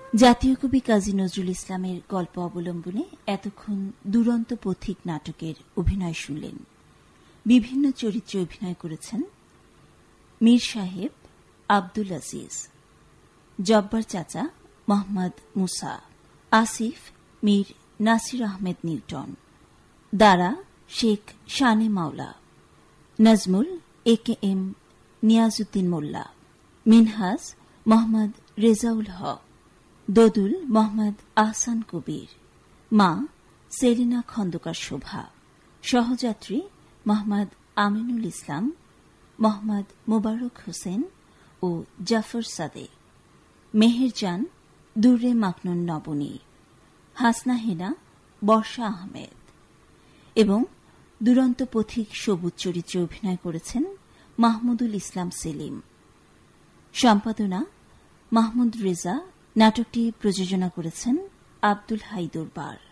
জাতীয় কবি কাজী নজরুল ইসলামের গল্প অবলম্বনে এতক্ষণ দুরন্ত পথিক নাটকের অভিনয় শুনলেন। বিভিন্ন চরিত্রে অভিনয় করেছেন মীর সাহেব আব্দুল আজিজ, জব্বার চাচা মোহাম্মদ মুসা, আসিফ মীর নাসির আহমেদ নিউটন, দারা শেখ শানে মাওলা, নজমুল AKM নিয়াজউদ্দিন মোল্লা, মিনহাজ মোহাম্মদ রেজাউল হক, দোদুল মোহাম্মদ আহসান কবির, মা সেলিনা খন্দকার শোভা, সহযাত্রী মোহাম্মদ আমিনুল ইসলাম, মোহাম্মদ মোবারক হোসেন ও জাফর সাদেক, মেহেরজান দুর্রে মাকনুন নবনী, হাসনা হেনা বর্ষা আহমেদ এবং দুরন্ত পথিক সবুজ চরিত্রে অভিনয় করেছেন মাহমুদুল ইসলাম সেলিম। সম্পাদনা মাহমুদ রেজা। নাটকটি প্রযোজনা করেছেন আব্দুল হাই দরবার।